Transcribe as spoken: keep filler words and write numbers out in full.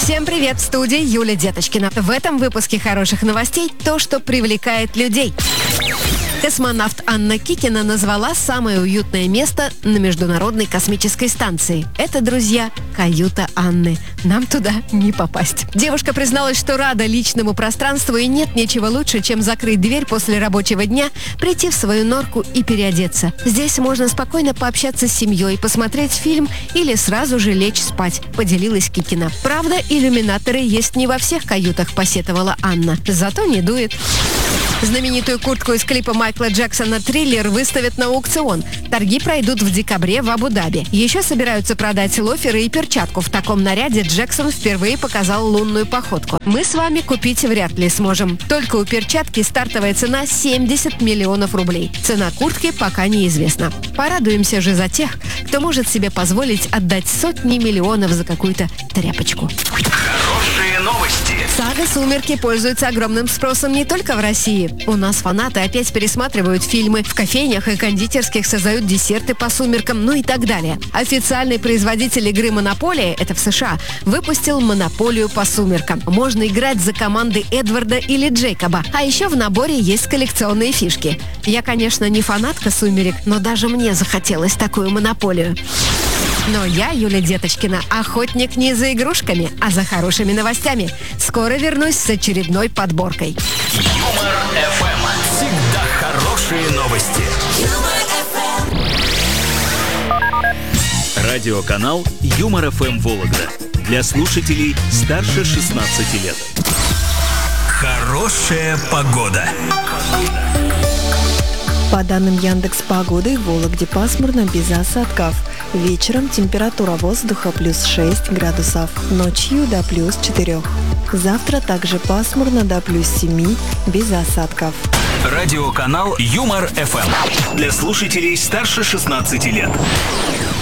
Всем привет, в студии Юля Деточкина. В этом выпуске хороших новостей то, что привлекает людей. Космонавт Анна Кикина назвала самое уютное место на Международной космической станции. Это, друзья, каюта Анны. Нам туда не попасть. Девушка призналась, что рада личному пространству, и нет ничего лучше, чем закрыть дверь после рабочего дня, прийти в свою норку и переодеться. Здесь можно спокойно пообщаться с семьей, посмотреть фильм или сразу же лечь спать, поделилась Кикина. Правда, иллюминаторы есть не во всех каютах, посетовала Анна. Зато не дует. Знаменитую куртку из клипа Майкла Джексона «Триллер» выставят на аукцион. Торги пройдут в декабре в Абу-Даби. Еще собираются продать лоферы и перчатку. В таком наряде Джексон впервые показал лунную походку. Мы с вами купить вряд ли сможем. Только у перчатки стартовая цена семьдесят миллионов рублей. Цена куртки пока неизвестна. Порадуемся же за тех, кто может себе позволить отдать сотни миллионов за какую-то тряпочку. Хорошие новости. Сага «Сумерки» пользуется огромным спросом не только в России. У нас фанаты опять пересматривают фильмы, в кофейнях и кондитерских создают десерты по «Сумеркам», ну и так далее. Официальный производитель игры «Монополия», это в США, выпустил «Монополию по «Сумеркам». Можно играть за команды Эдварда или Джейкоба. А еще в наборе есть коллекционные фишки. Я, конечно, не фанатка «Сумерек», но даже мне захотелось такую «Монополию». Но я, Юля Деточкина, охотник не за игрушками, а за хорошими новостями. Скоро вернусь с очередной подборкой. Юмор эф эм. Всегда хорошие новости. Радиоканал Юмор эф эм Вологда. Для слушателей старше шестнадцати лет. Хорошая погода. По данным Яндекс.Погоды, в Вологде пасмурно, без осадков. Вечером температура воздуха плюс шесть градусов, ночью до плюс четыре. Завтра также пасмурно до плюс семь, без осадков. Радиоканал Юмор эф эм. Для слушателей старше шестнадцати лет.